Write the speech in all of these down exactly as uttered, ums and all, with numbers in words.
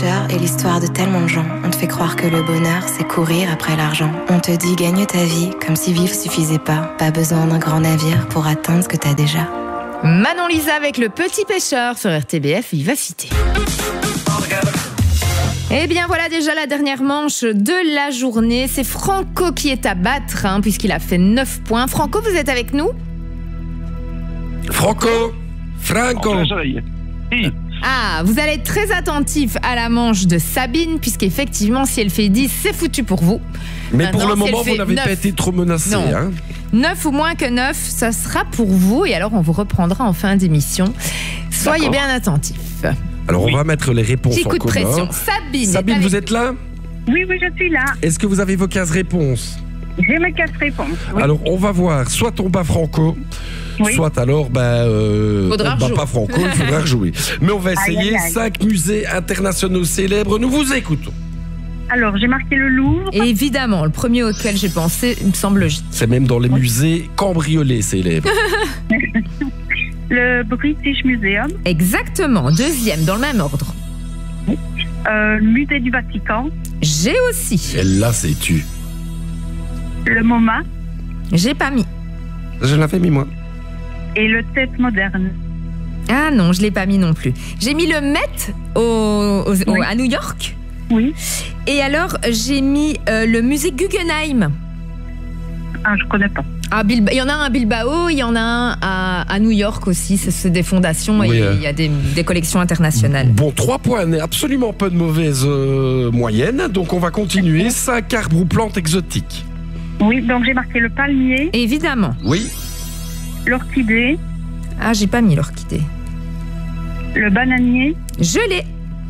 pêcheurs est l'histoire de tellement de gens. On te fait croire que le bonheur, c'est courir après l'argent. On te dit gagne ta vie, comme si vivre suffisait pas. Pas besoin d'un grand navire pour atteindre ce que t'as déjà. Manon Lisa avec le petit pêcheur sur R T B F Vivacité. Eh bien voilà déjà la dernière manche de la journée. C'est Franco qui est à battre, hein, puisqu'il a fait neuf points. Franco, vous êtes avec nous ? Franco Franco Ah, vous allez être très attentif à la manche de Sabine, puisqu'effectivement, si elle fait dix, c'est foutu pour vous. Mais Maintenant, pour le si moment, vous n'avez pas été trop menacé. Non. Hein. neuf ou moins que neuf, ça sera pour vous. Et alors, on vous reprendra en fin d'émission. Soyez D'accord. bien attentifs. Alors, on va mettre les réponses Petit en coup de commun. pression. Sabine, Sabine, est avec vous êtes là ? Oui, oui, je suis là. Est-ce que vous avez vos quinze réponses ? J'ai mes quatre réponses. Oui. Alors, on va voir. Soit on bat Franco, Oui. soit alors, ben, euh, Faudra on bat rejouer. pas Franco, il faudra rejouer. Mais on va essayer. Aïe, aïe, aïe. Cinq musées internationaux célèbres. Nous vous écoutons. Alors, j'ai marqué le Louvre, Et évidemment, le premier auquel j'ai pensé, il me semble logique. C'est même dans les musées cambriolés célèbres. le British Museum, Exactement. Deuxième, dans le même ordre. euh, le Musée du Vatican, J'ai aussi. Et là, c'est tu. le MoMA J'ai pas mis. Je l'avais mis, moi. et le Tate Moderne. Ah non, je l'ai pas mis non plus. J'ai mis le Met au, au- au- Oui. à New York. Oui. Et alors, j'ai mis euh, le musée Guggenheim. Ah, je connais pas. À Bilba- il y en a un à Bilbao, il y en a un à, à New York aussi. C'est, c'est des fondations Oui, et hein. il y a des, des collections internationales. Bon, trois points n'est absolument pas de mauvaise euh, moyenne. Donc, on va continuer. Cinq arbres ou plantes exotiques. Oui, donc j'ai marqué le palmier, Évidemment. Oui. l'orchidée, Ah, j'ai pas mis l'orchidée. le bananier, Je l'ai.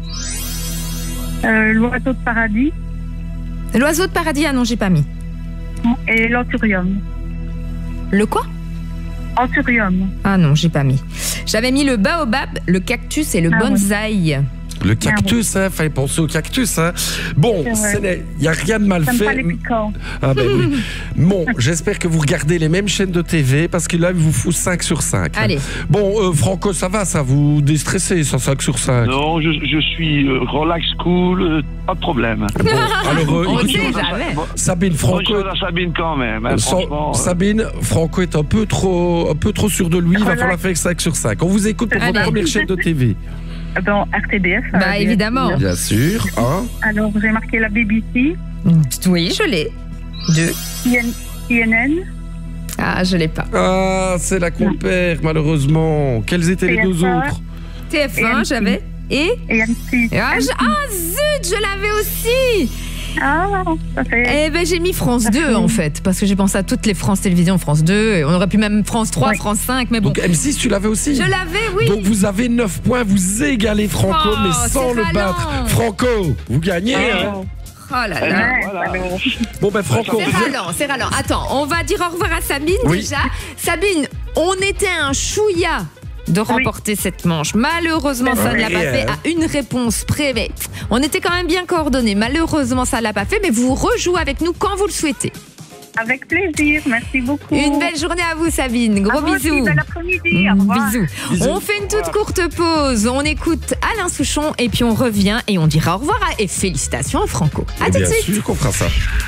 euh, l'oiseau de paradis L'oiseau de paradis, ah non, j'ai pas mis. et l'anthurium. Le quoi ? Anthurium. Ah non, j'ai pas mis. J'avais mis le baobab, le cactus et le Ah ouais. bonsaï. Le cactus, hein, fallait penser au cactus. Hein. Bon, C'est vrai. il n'y a rien de mal J'aime fait. pas les piquants. Ah ben oui. Bon, j'espère que vous regardez les mêmes chaînes de T V parce que là, il vous faut cinq sur cinq. hein. Allez. Bon, euh, Franco, ça va, ça vous déstressez, ça, cinq sur cinq. Non, je, je suis euh, relax, cool, euh, pas de problème. Bon, alors, euh, On écoutez, sait jamais. Sabine, Franco, Franco, à Sabine quand même. Hein, Sans- franchement, euh, Sabine, Franco est un peu trop, un peu trop sûr de lui. Il va Relax. falloir faire cinq sur cinq. On vous écoute pour Allez. votre première chaîne de T V. Dans R T B F. Bah, euh, évidemment. Bien sûr. Hein. Alors, j'ai marqué la B B C, Oui, je l'ai. Deux. C N N, Ah, je l'ai pas. Ah, c'est la qu'on perd, malheureusement. Quels étaient les deux T F un. autres? T F un, Et M six. j'avais. Et et M six. ah, je- ah, zut, je l'avais aussi. Ah, ça fait... Eh ben, j'ai mis France deux en fait, parce que j'ai pensé à toutes les France Télévisions, France deux, et on aurait pu même France trois, Oui. France cinq, mais bon. Donc M six, tu l'avais aussi? Je l'avais, oui. Donc vous avez neuf points, vous égalez Franco, Oh, mais sans c'est le ralent. battre. Franco, vous gagnez. hein. Oh. Oh là là. Ouais, voilà. alors, Bon ben Franco, C'est vous- ralent, c'est ralent. Attends, on va dire au revoir à Sabine Oui. déjà. Sabine, on était un chouïa de remporter cette manche. Malheureusement, ça ne l'a pas Ouais. fait à une réponse près. Mais on était quand même bien coordonnés. Malheureusement, ça ne l'a pas fait, mais vous rejouez avec nous quand vous le souhaitez. avec plaisir, merci beaucoup. Une belle journée à vous, Sabine. Gros À vous aussi, bisous. bel après-midi, au Mmh, revoir. bisous. Bisous. On fait une toute courte pause. On écoute Alain Souchon et puis on revient et on dira au revoir à- et félicitations à Franco. À Eh tout de bien suite. sûr qu'on fera ça.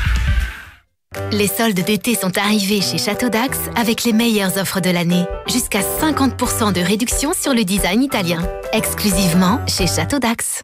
Les soldes d'été sont arrivés chez Château d'Axe avec les meilleures offres de l'année. Jusqu'à cinquante pour cent de réduction sur le design italien. Exclusivement chez Château d'Axe.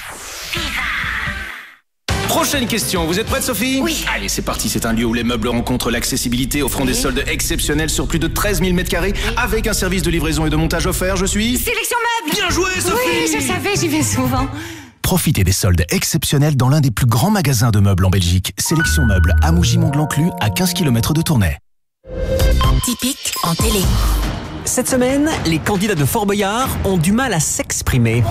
Prochaine question, vous êtes prête Sophie? Oui. Allez, c'est parti, c'est un lieu où les meubles rencontrent l'accessibilité, offrant des soldes exceptionnels sur plus de treize mille mètres carrés, avec un service de livraison et de montage offert, je suis... Sélection meuble. Bien joué Sophie! Oui, je savais, j'y vais souvent. Profitez des soldes exceptionnels dans l'un des plus grands magasins de meubles en Belgique. Sélection Meubles à Mougy-Mont-de-l'Enclus, à quinze kilomètres de Tournai. Typique en télé. Cette semaine, les candidats de Fort Boyard ont du mal à s'exprimer.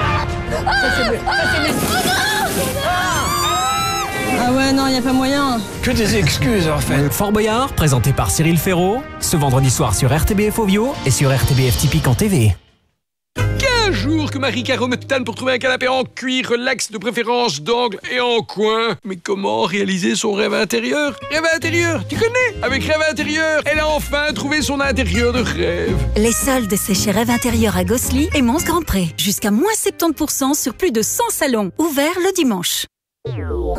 Ah ouais, non, y a pas moyen. Que des excuses en fait. Fort Boyard, présenté par Cyril Ferraud, ce vendredi soir sur R T B F Ovio et sur R T B F Typique en T V. quinze jours que Marie-Caro me tanne pour trouver un canapé en cuir, relax, de préférence d'angle et en coin. Mais comment réaliser son rêve intérieur? Rêve intérieur, tu connais? Avec Rêve intérieur, elle a enfin trouvé son intérieur de rêve. Les soldes, c'est chez Rêve intérieur à Gosselies et Mons Grand Pré. Jusqu'à moins soixante-dix pour cent sur plus de cent salons. Ouvert le dimanche.